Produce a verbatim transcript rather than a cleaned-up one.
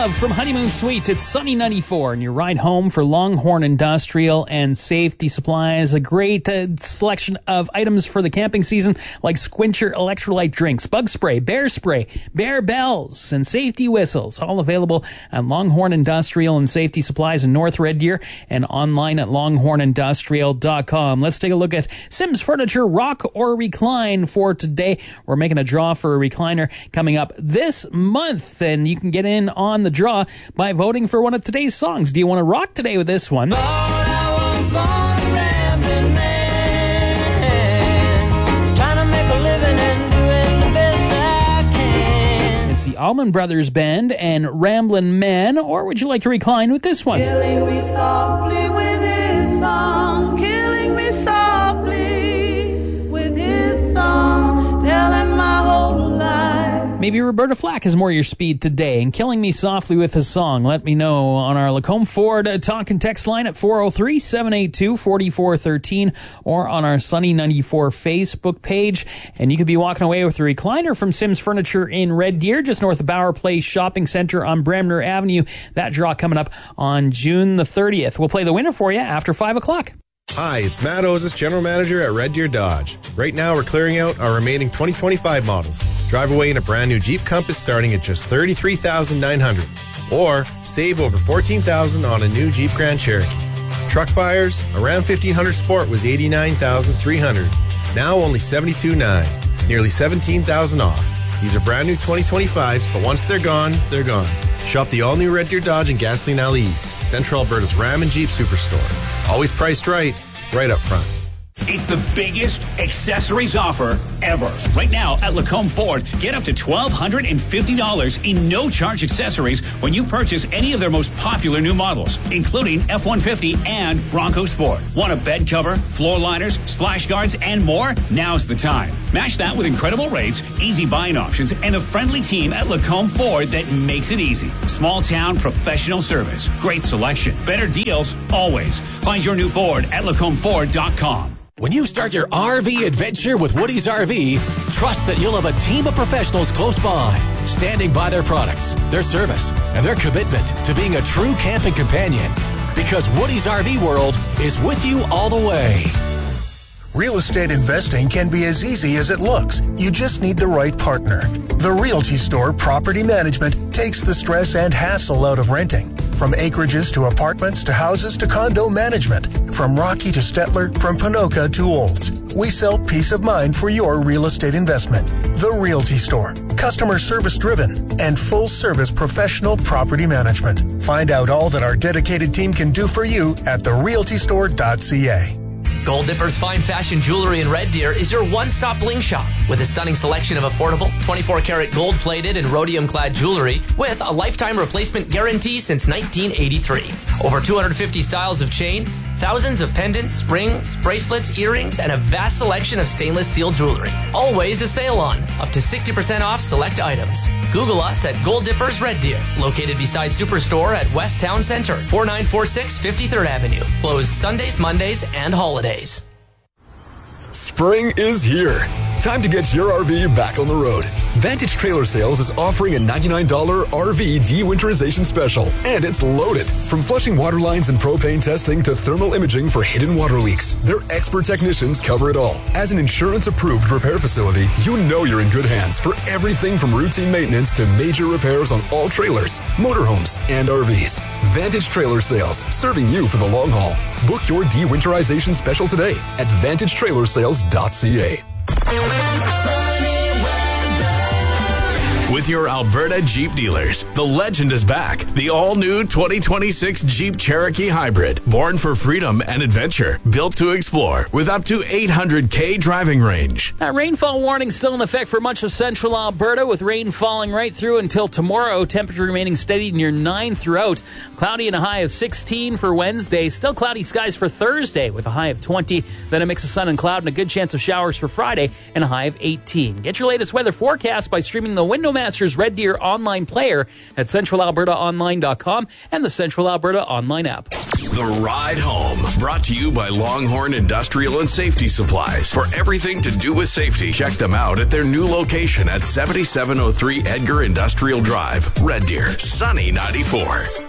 Love from Honeymoon Suite. It's Sunny ninety-four, and your ride home for Longhorn Industrial and Safety Supplies. A great uh, selection of items for the camping season, like Squincher electrolyte drinks, bug spray, bear spray, bear bells, and safety whistles. All available at Longhorn Industrial and Safety Supplies in North Red Deer and online at longhorn industrial dot com. Let's take a look at Sims Furniture Rock or Recline for today. We're making a draw for a recliner coming up this month, and you can get in on the draw by voting for one of today's songs. Do you want to rock today with this one? Lord, I was born a rambling man, trying to make a living and doing the best I can. It's the Allman Brothers Band and Ramblin' Man, or would you like to recline with this one? Killing me softly with his song, killing me softly with his song, telling my whole life. Maybe Roberta Flack has more your speed today and killing me softly with his song. Let me know on our Lacombe Ford uh, talk and text line at four oh three, seven eight two, four four one three or on our Sunny ninety-four Facebook page. And you could be walking away with a recliner from Sims Furniture in Red Deer, just north of Bauer Place Shopping Center on Bremner Avenue. That draw coming up on June the thirtieth. We'll play the winner for you after five o'clock. Hi, it's Matt Ozis, General Manager at Red Deer Dodge. Right now, we're clearing out our remaining twenty twenty-five models. Drive away in a brand new Jeep Compass starting at just thirty-three thousand nine hundred dollars. Or save over fourteen thousand dollars on a new Jeep Grand Cherokee. Truck buyers, a Ram fifteen hundred Sport was eighty-nine thousand three hundred dollars. Now only seventy-two thousand nine hundred dollars. Nearly seventeen thousand dollars off. These are brand new twenty twenty-fives, but once they're gone, they're gone. Shop the all-new Red Deer Dodge and Gasoline Alley East, Central Alberta's Ram and Jeep Superstore. Always priced right, right up front. It's the biggest accessories offer ever. Right now at Lacombe Ford, get up to one thousand two hundred fifty dollars in no-charge accessories when you purchase any of their most popular new models, including F one fifty and Bronco Sport. Want a bed cover, floor liners, splash guards, and more? Now's the time. Match that with incredible rates, easy buying options, and a friendly team at Lacombe Ford that makes it easy. Small town professional service. Great selection. Better deals always. Find your new Ford at lacombe ford dot com. When you start your R V adventure with Woody's R V, trust that you'll have a team of professionals close by, standing by their products, their service, and their commitment to being a true camping companion. Because Woody's R V World is with you all the way. Real estate investing can be as easy as it looks. You just need the right partner. The Realty Store Property Management takes the stress and hassle out of renting. From acreages to apartments to houses to condo management. From Rocky to Stettler, from Panoka to Olds. We sell peace of mind for your real estate investment. The Realty Store. Customer service driven and full service professional property management. Find out all that our dedicated team can do for you at the realty store dot c a. Gold Dipper's Fine Fashion Jewelry in Red Deer is your one-stop bling shop with a stunning selection of affordable twenty-four karat gold-plated and rhodium-clad jewelry with a lifetime replacement guarantee since nineteen eighty-three. Over two hundred fifty styles of chain, thousands of pendants, rings, bracelets, earrings, and a vast selection of stainless steel jewelry. Always a sale on, up to sixty percent off select items. Google us at Gold Dippers Red Deer, located beside Superstore at West Town Center, forty-nine forty-six fifty-third Avenue. Closed Sundays, Mondays, and holidays. Spring is here. Time to get your R V back on the road. Vantage Trailer Sales is offering a ninety-nine dollars R V de-winterization special, and it's loaded. From flushing water lines and propane testing to thermal imaging for hidden water leaks, their expert technicians cover it all. As an insurance-approved repair facility, you know you're in good hands for everything from routine maintenance to major repairs on all trailers, motorhomes, and R Vs. Vantage Trailer Sales, serving you for the long haul. Book your de-winterization special today at vantage trailer sales dot c a. With your Alberta Jeep dealers, the legend is back. The all-new twenty twenty-six Jeep Cherokee Hybrid. Born for freedom and adventure. Built to explore with up to eight hundred k driving range. That rainfall warning still in effect for much of central Alberta, with rain falling right through until tomorrow. Temperature remaining steady near nine throughout. Cloudy and a high of sixteen for Wednesday. Still cloudy skies for Thursday with a high of twenty. Then a mix of sun and cloud and a good chance of showers for Friday and a high of eighteen. Get your latest weather forecast by streaming the Window Masters Red Deer online player at central alberta online dot com and the Central Alberta online app. The Ride Home, brought to you by Longhorn Industrial and Safety Supplies. For everything to do with safety, check them out at their new location at seventy-seven oh three Edgar Industrial Drive, Red Deer, Sunny ninety-four.